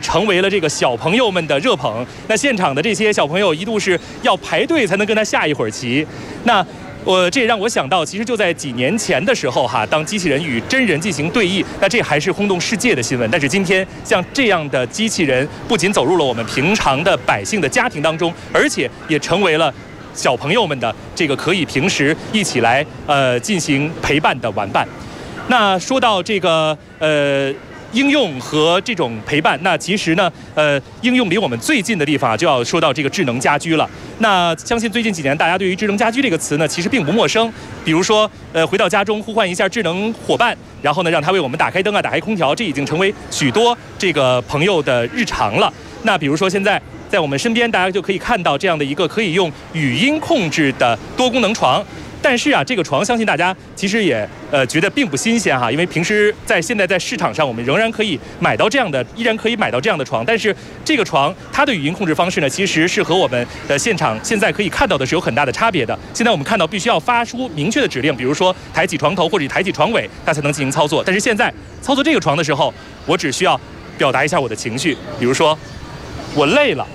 成为了这个小朋友们的热捧。那现场的这些小朋友一度是要排队才能跟他下一会儿棋。那这也让我想到，其实就在几年前的时候当机器人与真人进行对弈，那这还是轰动世界的新闻。但是今天像这样的机器人不仅走入了我们平常的百姓的家庭当中，而且也成为了小朋友们的这个可以平时一起来进行陪伴的玩伴。那说到这个应用和这种陪伴，那其实呢，应用离我们最近的地方就要说到这个智能家居了。那相信最近几年，大家对于智能家居这个词呢，其实并不陌生。比如说，回到家中呼唤一下智能伙伴，然后呢，让他为我们打开灯打开空调，这已经成为许多这个朋友的日常了。那比如说现在在我们身边，大家就可以看到这样的一个可以用语音控制的多功能床。但是这个床相信大家其实也觉得并不新鲜因为平时现在在市场上我们仍然可以买到这样的，依然可以买到这样的床。但是这个床它的语音控制方式呢，其实是和我们现场现在可以看到的是有很大的差别的。现在我们看到必须要发出明确的指令，比如说抬起床头或者抬起床尾，它才能进行操作。但是现在操作这个床的时候，我只需要表达一下我的情绪，比如说我累了，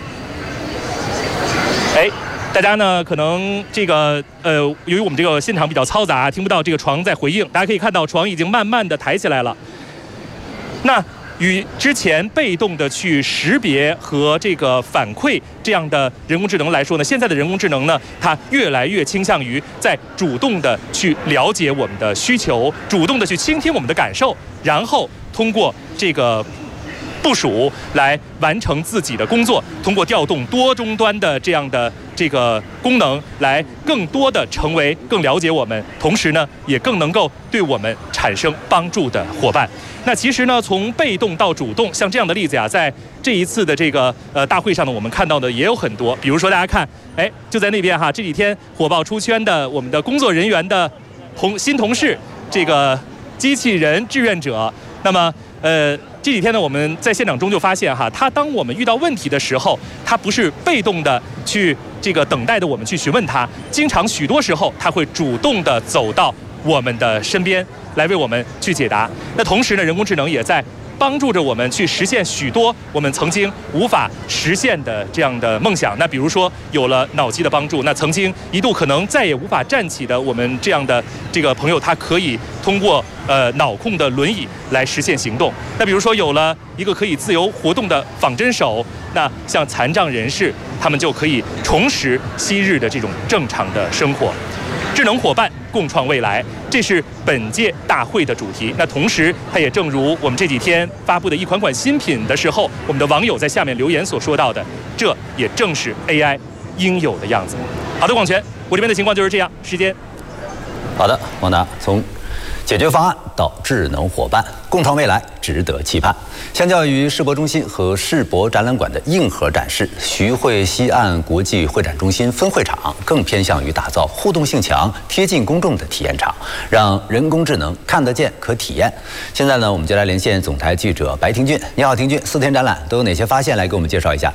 大家呢可能这个由于我们这个现场比较嘈杂，听不到这个床在回应。大家可以看到床已经慢慢的抬起来了。那与之前被动的去识别和这个反馈这样的人工智能来说呢，现在的人工智能呢，它越来越倾向于在主动的去了解我们的需求，主动的去倾听我们的感受，然后通过这个部署来完成自己的工作，通过调动多终端的这样的这个功能，来更多的成为更了解我们，同时呢，也更能够对我们产生帮助的伙伴。那其实呢，从被动到主动，像这样的例子在这一次的这个大会上呢，我们看到的也有很多。比如说大家看，就在那边这几天火爆出圈的我们的工作人员的新同事，这个机器人志愿者。那么这几天呢，我们在现场中就发现他当我们遇到问题的时候，他不是被动的去这个等待的我们去询问他，经常许多时候他会主动的走到我们的身边来为我们去解答。那同时呢，人工智能也在帮助着我们去实现许多我们曾经无法实现的这样的梦想。那比如说有了脑机的帮助，那曾经一度可能再也无法站起的我们这样的这个朋友，他可以通过脑控的轮椅来实现行动。那比如说有了一个可以自由活动的仿真手，那像残障人士他们就可以重拾昔日的这种正常的生活。智能伙伴共创未来，这是本届大会的主题。那同时，它也正如我们这几天发布的一款新品的时候，我们的网友在下面留言所说到的，这也正是 AI 应有的样子。好的，广泉，我这边的情况就是这样。时间。 好的，王达，从解决方案到智能伙伴，共创未来，值得期盼。相较于世博中心和世博展览馆的硬核展示，徐汇西岸国际会展中心分会场更偏向于打造互动性强、贴近公众的体验场，让人工智能看得见、可体验。现在呢，我们就来连线总台记者白廷俊。你好，廷俊，4天展览都有哪些发现？来给我们介绍一下。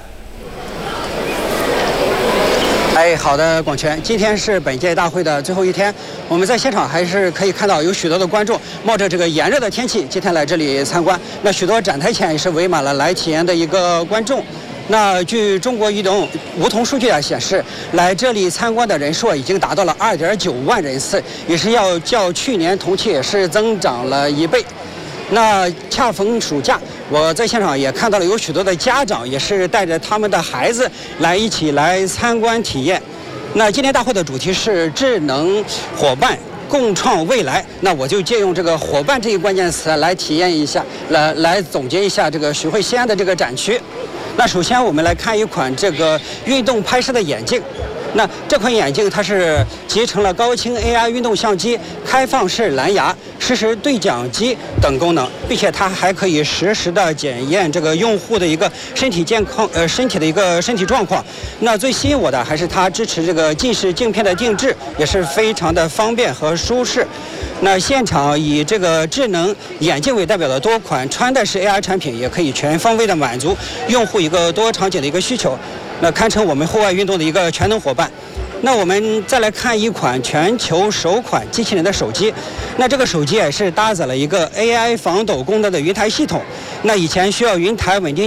好的，广泉，今天是本届大会的最后一天，我们在现场还是可以看到有许多的观众冒着这个炎热的天气，今天来这里参观。那许多展台前也是围满了来体验的一个观众。那据中国移动梧桐数据显示，来这里参观的人数已经达到了2.9万人次，也是要较去年同期也是增长了1倍。那恰逢暑假，我在现场也看到了有许多的家长也是带着他们的孩子一起来参观体验。那今天大会的主题是智能伙伴共创未来，那我就借用这个伙伴这一关键词来体验一下，来总结一下这个徐汇西安的这个展区。那首先我们来看一款这个运动拍摄的眼镜。那这款眼镜它是集成了高清 AI 运动相机、开放式蓝牙、实时对讲机等功能，并且它还可以实时的检验这个用户的一个身体健康，身体的一个身体状况。那最吸引我的还是它支持这个近视镜片的定制，也是非常的方便和舒适。那现场以这个智能眼镜为代表的多款穿戴式 AI 产品，也可以全方位的满足用户一个多场景的一个需求。那堪称我们户外运动的一个全能伙伴。那我们再来看一款全球首款机器人的手机。那这个手机也是搭载了一个 AI 防抖功能的云台系统。那以前需要云台稳定